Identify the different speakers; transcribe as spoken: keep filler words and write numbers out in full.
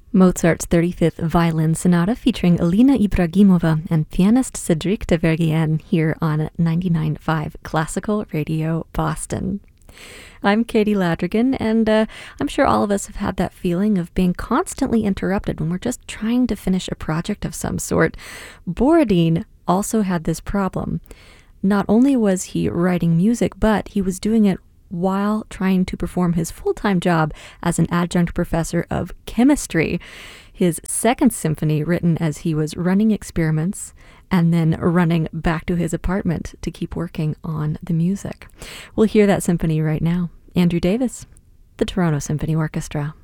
Speaker 1: Mozart's thirty-fifth Violin Sonata featuring Alina Ibragimova and pianist Cédric de Vergienne here on ninety-nine point five Classical Radio Boston. I'm Katie Ladrigan, and uh, I'm sure all of us have had that feeling of being constantly interrupted when we're just trying to finish a project of some sort. Borodin also had this problem. Not only was he writing music, but he was doing it while trying to perform his full-time job as an adjunct professor of chemistry. His second symphony, written as he was running experiments and then running back to his apartment to keep working on the music. We'll hear that symphony right now. Andrew Davis, the Toronto Symphony Orchestra.